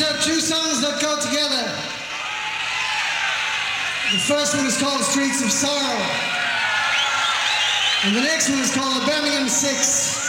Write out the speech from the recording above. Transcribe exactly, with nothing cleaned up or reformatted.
have two songs that go together. The first one is called Streets of Sorrow. And the next one is called the Birmingham Six.